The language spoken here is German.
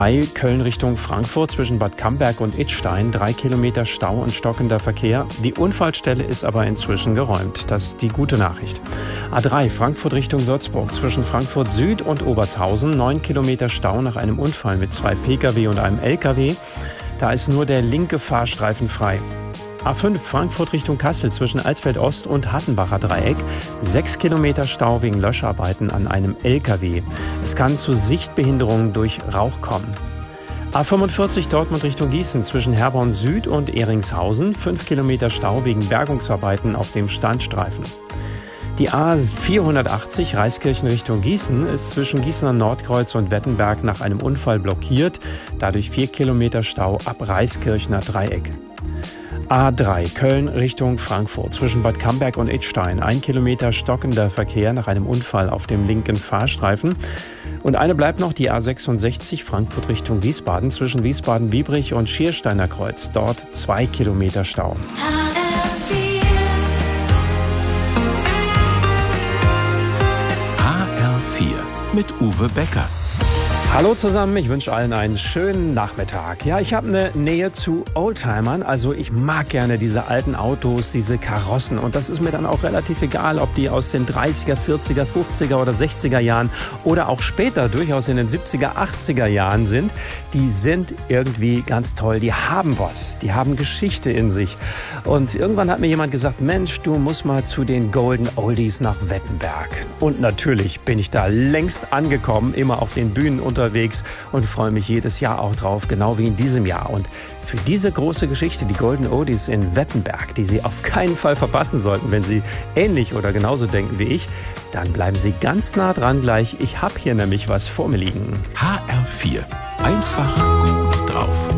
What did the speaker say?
Köln Richtung Frankfurt zwischen Bad Camberg und Idstein, 3 Kilometer Stau und stockender Verkehr. Die Unfallstelle ist aber inzwischen geräumt. Das ist die gute Nachricht. A3 Frankfurt Richtung Würzburg zwischen Frankfurt Süd und Obertshausen, 9 Kilometer Stau nach einem Unfall mit 2 Pkw und einem Lkw. Da ist nur der linke Fahrstreifen frei. A5 Frankfurt Richtung Kassel zwischen Alsfeld-Ost und Hattenbacher Dreieck. 6 Kilometer Stau wegen Löscharbeiten an einem Lkw. Es kann zu Sichtbehinderungen durch Rauch kommen. A45 Dortmund Richtung Gießen zwischen Herborn Süd und Ehringshausen. 5 Kilometer Stau wegen Bergungsarbeiten auf dem Standstreifen. Die A480 Reiskirchen Richtung Gießen ist zwischen Gießener Nordkreuz und Wettenberg nach einem Unfall blockiert. Dadurch 4 Kilometer Stau ab Reiskirchner Dreieck. A3 Köln Richtung Frankfurt zwischen Bad Camberg und Idstein. 1 Kilometer stockender Verkehr nach einem Unfall auf dem linken Fahrstreifen. Und eine bleibt noch, die A66 Frankfurt Richtung Wiesbaden zwischen Wiesbaden-Biebrich und Schiersteiner Kreuz. Dort 2 Kilometer Stau. HR4 mit Uwe Becker. Hallo zusammen, ich wünsche allen einen schönen Nachmittag. Ja, ich habe eine Nähe zu Oldtimern, also ich mag gerne diese alten Autos, diese Karossen und das ist mir dann auch relativ egal, ob die aus den 30er, 40er, 50er oder 60er Jahren oder auch später durchaus in den 70er, 80er Jahren sind. Die sind irgendwie ganz toll, die haben was, die haben Geschichte in sich. Und irgendwann hat mir jemand gesagt, Mensch, du musst mal zu den Golden Oldies nach Wettenberg. Und natürlich bin ich da längst angekommen, immer auf den Bühnen unterwegs und freue mich jedes Jahr auch drauf, genau wie in diesem Jahr. Und für diese große Geschichte, die Golden Oldies in Wettenberg, die Sie auf keinen Fall verpassen sollten, wenn Sie ähnlich oder genauso denken wie ich, dann bleiben Sie ganz nah dran gleich. Ich habe hier nämlich was vor mir liegen. HR4. Einfach gut drauf.